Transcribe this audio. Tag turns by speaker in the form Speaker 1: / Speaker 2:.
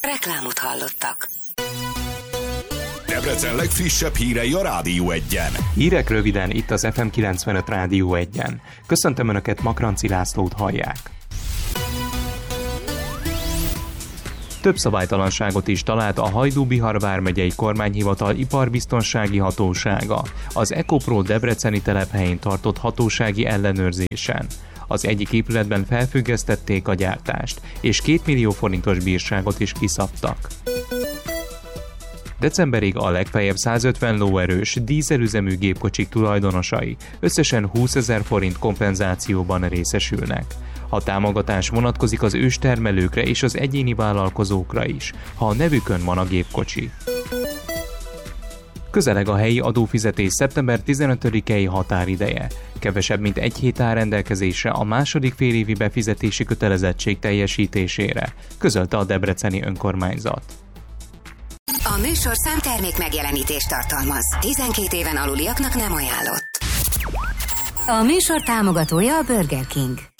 Speaker 1: Reklámot hallottak.
Speaker 2: Debrecen legfrissebb hírei a Rádió 1-en.
Speaker 3: Hírek röviden itt az FM 95 Rádió 1-en. Köszöntöm Önöket, Makranci Lászlót hallják. Több szabálytalanságot is talált a Hajdú-Bihar vármegyei kormányhivatal iparbiztonsági hatósága az EcoPro debreceni telephelyén tartott hatósági ellenőrzésen. Az egyik épületben felfüggesztették a gyártást, és 2 millió forintos bírságot is kiszabtak. Decemberig a legfeljebb 150 lóerős dízelüzemű gépkocsik tulajdonosai összesen 20 000 forint kompenzációban részesülnek. A támogatás vonatkozik az őstermelőkre és az egyéni vállalkozókra is, ha a nevükön van a gépkocsi. Közeleg a helyi adófizetés szeptember 15-i határideje. Kevesebb mint egy hét áll rendelkezésre a második félévi befizetési kötelezettség teljesítésére, közölte a debreceni önkormányzat.
Speaker 1: A műsorszám termék megjelenítést tartalmaz. 12 éven aluliaknak nem ajánlott. A műsor támogatója a Burger King.